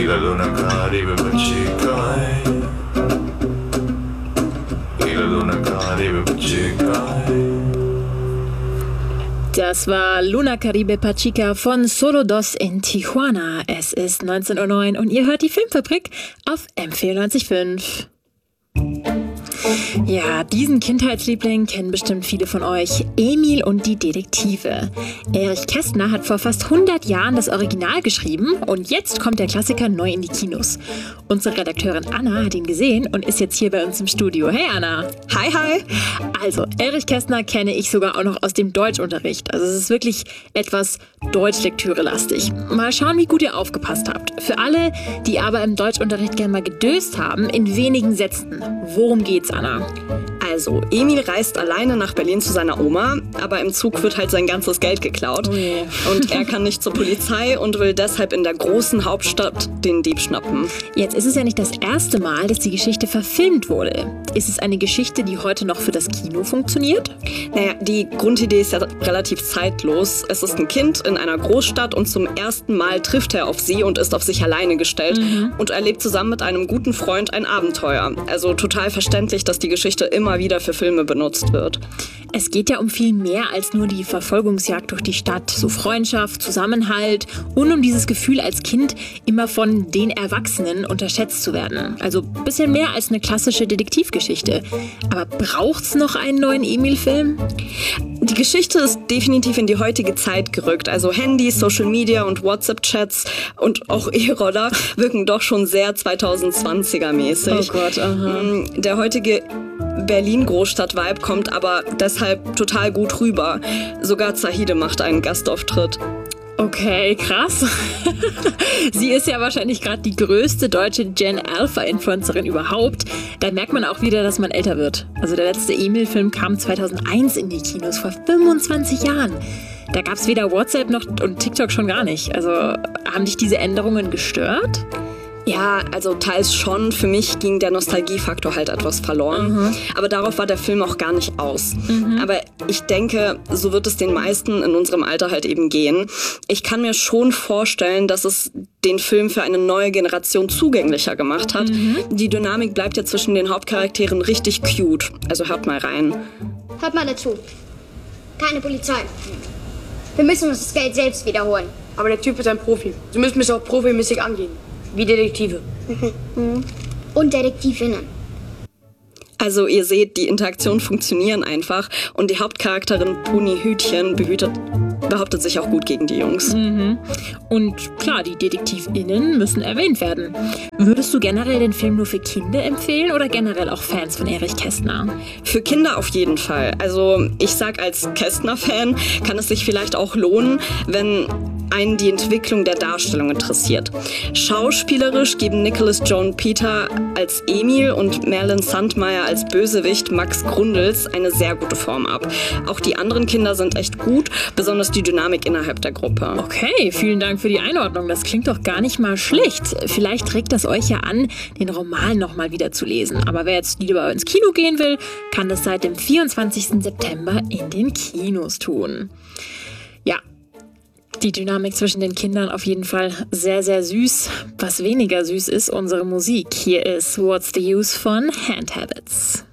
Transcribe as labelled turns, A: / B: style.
A: la luna Caribe Pacifica. Y la luna Caribe Pacifica.
B: Das war Luna Caribe Pachica von Solo Dos in Tijuana. Es ist 19:09 Uhr und ihr hört die Filmfabrik auf M94.5. Ja, diesen Kindheitsliebling kennen bestimmt viele von euch. Emil und die Detektive. Erich Kästner hat vor fast 100 Jahren das Original geschrieben und jetzt kommt der Klassiker neu in die Kinos. Unsere Redakteurin Anna hat ihn gesehen und ist jetzt hier bei uns im Studio. Hey Anna!
C: Hi, hi!
B: Also, Erich Kästner kenne ich sogar auch noch aus dem Deutschunterricht. Also es ist wirklich etwas Deutschlektüre-lastig. Mal schauen, wie gut ihr aufgepasst habt. Für alle, die aber im Deutschunterricht gerne mal gedöst haben, in wenigen Sätzen. Worum geht's, Anna?
C: Also, Emil reist alleine nach Berlin zu seiner Oma, aber im Zug wird halt sein ganzes Geld geklaut.
B: Oh je.
C: Und er kann nicht zur Polizei und will deshalb in der großen Hauptstadt den Dieb schnappen.
B: Jetzt ist es ja nicht das erste Mal, dass die Geschichte verfilmt wurde. Ist es eine Geschichte, die heute noch für das Kino funktioniert?
C: Naja, die Grundidee ist ja relativ zeitlos. Es ist ein Kind in einer Großstadt und zum ersten Mal trifft er auf sie und ist auf sich alleine gestellt und erlebt zusammen mit einem guten Freund ein Abenteuer. Also total verständlich, dass die Geschichte immer wieder für Filme benutzt wird.
B: Es geht ja um viel mehr als nur die Verfolgungsjagd durch die Stadt. So Freundschaft, Zusammenhalt und um dieses Gefühl als Kind immer von den Erwachsenen unterschätzt zu werden. Also ein bisschen mehr als eine klassische Detektivgeschichte. Aber braucht's noch einen neuen Emil-Film?
C: Die Geschichte ist definitiv in die heutige Zeit gerückt. Also Handys, Social Media und WhatsApp-Chats und auch E-Roller wirken doch schon sehr 2020er-mäßig.
B: Oh Gott, aha.
C: Der heutige Berlin-Großstadt-Vibe kommt aber deshalb total gut rüber. Sogar Zahide macht einen Gastauftritt.
B: Okay, krass. Sie ist ja wahrscheinlich gerade die größte deutsche Gen-Alpha-Influencerin überhaupt. Da merkt man auch wieder, dass man älter wird. Also der letzte Emil-Film kam 2001 in die Kinos, vor 25 Jahren. Da gab es weder WhatsApp noch und TikTok schon gar nicht. Also haben dich diese Änderungen gestört?
C: Ja, also teils schon. Für mich ging der Nostalgiefaktor halt etwas verloren. Aber darauf war der Film auch gar nicht aus. Aber ich denke, so wird es den meisten in unserem Alter halt eben gehen. Ich kann mir schon vorstellen, dass es den Film für eine neue Generation zugänglicher gemacht hat. Die Dynamik bleibt ja zwischen den Hauptcharakteren richtig cute. Also hört mal rein.
D: Hört mal dazu. Keine Polizei. Wir müssen uns das Geld selbst wiederholen.
E: Aber der Typ ist ein Profi. Sie müssen es auch profimäßig angehen. Wie Detektive.
D: Und Detektivinnen.
C: Also ihr seht, die Interaktionen funktionieren einfach und die Hauptcharakterin Puni Hütchen behauptet sich auch gut gegen die Jungs.
B: Und klar, die DetektivInnen müssen erwähnt werden. Würdest du generell den Film nur für Kinder empfehlen oder generell auch Fans von Erich Kästner?
C: Für Kinder auf jeden Fall. Also ich sag, als Kästner-Fan kann es sich vielleicht auch lohnen, wenn einen die Entwicklung der Darstellung interessiert. Schauspielerisch geben Nicholas Joan Peter als Emil und Merlin Sandmeyer als Bösewicht Max Grundels eine sehr gute Form ab. Auch die anderen Kinder sind echt gut, besonders die Dynamik innerhalb der Gruppe.
B: Okay, vielen Dank für die Einordnung. Das klingt doch gar nicht mal schlecht. Vielleicht regt das euch ja an, den Roman nochmal wieder zu lesen. Aber wer jetzt lieber ins Kino gehen will, kann das seit dem 24. September in den Kinos tun. Ja, die Dynamik zwischen den Kindern auf jeden Fall sehr, sehr süß. Was weniger süß ist, unsere Musik. Hier ist What's the Use von Hand Habits.